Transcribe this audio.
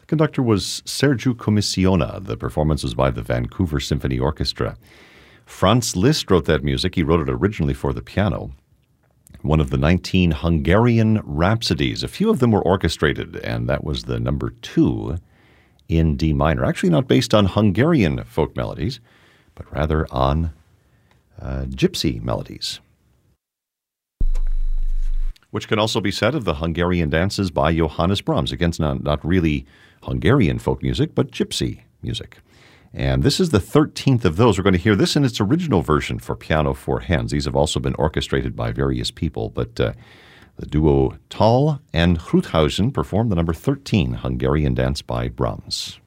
Conductor was Sergiu Comissiona. The performance was by the Vancouver Symphony Orchestra. Franz Liszt wrote that music. He wrote it originally for the piano. One of the 19 Hungarian Rhapsodies. A few of them were orchestrated, and that was the number 2 in D minor. Actually not based on Hungarian folk melodies, but rather on gypsy melodies. Which can also be said of the Hungarian dances by Johannes Brahms. Again, it's not really Hungarian folk music, but gypsy music. And this is the 13th of those. We're going to hear this in its original version for piano 4 hands. These have also been orchestrated by various people, but the duo Tal and Gruthausen performed the number 13 Hungarian dance by Brahms.